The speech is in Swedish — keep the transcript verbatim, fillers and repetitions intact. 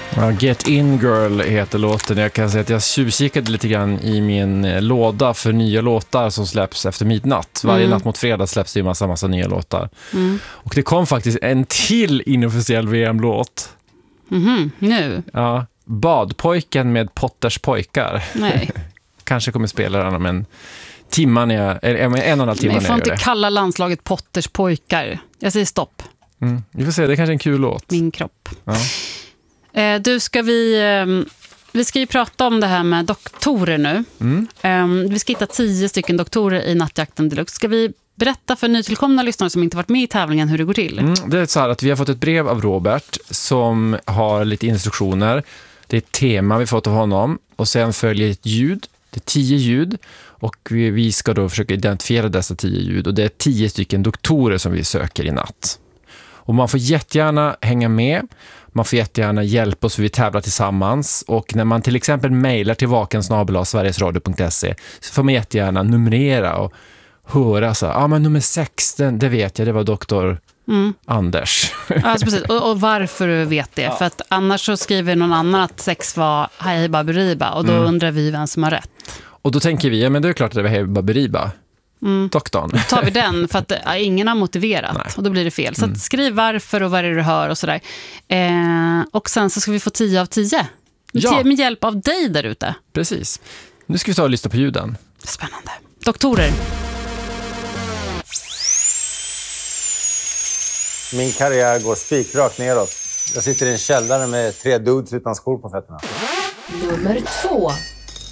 Ja, Get In Girl heter låten. Jag kan säga att jag tjuvkikade lite grann i min låda för nya låtar som släpps efter midnatt. Varje mm. natt mot fredag släpps det ju massa, massa nya låtar. Mm. Och det kom faktiskt en till inofficiell V M-låt. Mhm, nu? Ja, Badpojken med Potters pojkar. Nej. Kanske kommer spela den om en timma när jag, eller en och en halv timme när jag gör det. Men jag får inte kalla landslaget Potters pojkar. Jag säger stopp. Mm. Vi får se, det är kanske en kul låt. Min kropp. Ja. Eh, du, ska vi... Eh, vi ska ju prata om det här med doktorer nu. Mm. Eh, vi ska hitta tio stycken doktorer i Nattjakten Deluxe. Ska vi berätta för nytillkomna lyssnare som inte varit med i tävlingen hur det går till? Mm, det är så här att vi har fått ett brev av Robert som har lite instruktioner. Det är ett tema vi fått av honom och sen följer ett ljud. Det är tio ljud och vi, vi ska då försöka identifiera dessa tio ljud och det är tio stycken doktorer som vi söker i natt. Och man får jättegärna hänga med. Man får jättegärna hjälpa oss för vi tävlar tillsammans. Och när man till exempel mejlar till vaken snabel-a sverigesradio punkt se så får man jättegärna numrera och höra så. Ja, ah, men nummer sex, den, det vet jag, det var doktor mm. Anders. Alltså, precis. Och, och varför du vet det. Ja. För att annars så skriver någon annan att sex var Hej Baberiba och då mm. undrar vi vem som har rätt. Och då tänker vi, ja men det är klart att det var Hej Baberiba. Mm. Doktorn. Då tar vi den för att ja, ingen har motiverat. Nej. Och då blir det fel. Så mm. att skriv varför och vad är det du hör och sådär. Eh, och sen så ska vi få tio av tio. Ja. Med hjälp av dig där ute. Precis. Nu ska vi ta och lyssna på ljuden. Spännande. Doktorer. Min karriär går spikrakt neråt. Jag sitter i en källare med tre dudes utan skor på fötterna. Nummer två.